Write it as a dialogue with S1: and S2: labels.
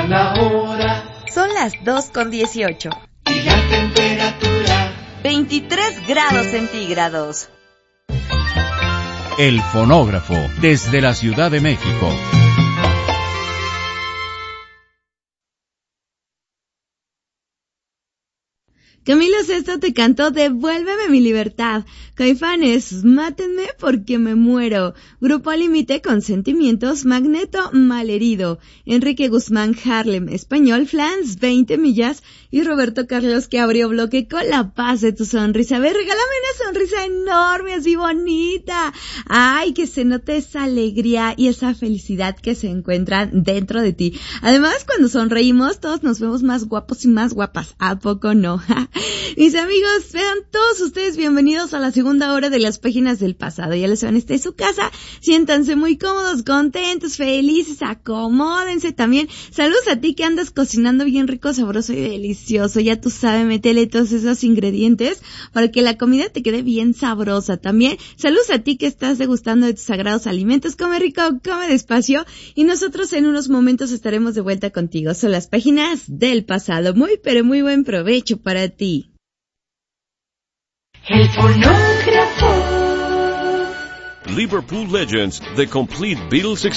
S1: la hora.
S2: Son las 2:18.
S1: Y la temperatura
S2: 23 grados centígrados.
S3: El fonógrafo, desde la Ciudad de México.
S4: Camilo Sesto te cantó Devuélveme mi libertad. Caifanes, Mátenme porque me muero. Grupo Al Límite, Consentimientos, Magneto, Malherido. Enrique Guzmán, Harlem, Español, Flans, 20 millas. Y Roberto Carlos, que abrió bloque con La Paz de tu sonrisa. A ver, regálame una sonrisa enorme, así bonita. Ay, que se note esa alegría y esa felicidad que se encuentran dentro de ti. Además, cuando sonreímos, todos nos vemos más guapos y más guapas. ¿A poco no? Mis amigos, sean todos ustedes bienvenidos a la segunda hora de las páginas del pasado. Ya les saben, esta es su casa. Siéntanse muy cómodos, contentos, felices, acomódense también. Saludos a ti que andas cocinando bien rico, sabroso y delicioso. Ya tú sabes, métele todos esos ingredientes para que la comida te quede bien sabrosa también. Saludos a ti que estás degustando de tus sagrados alimentos. Come rico, come despacio. Y nosotros en unos momentos estaremos de vuelta contigo. Son las páginas del pasado. Muy, pero muy buen provecho para ti.
S1: El fonógrafo.
S5: Liverpool Legends, The Complete Beatles